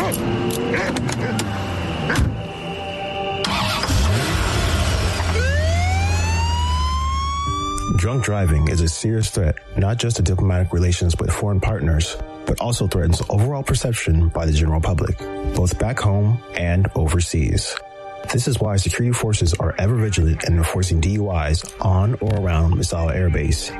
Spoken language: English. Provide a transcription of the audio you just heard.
Drunk driving is a serious threat, not just to diplomatic relations with foreign partners, but also threatens overall perception by the general public, both back home and overseas. This is why security forces are ever vigilant in enforcing DUIs on or around Misawa Air Base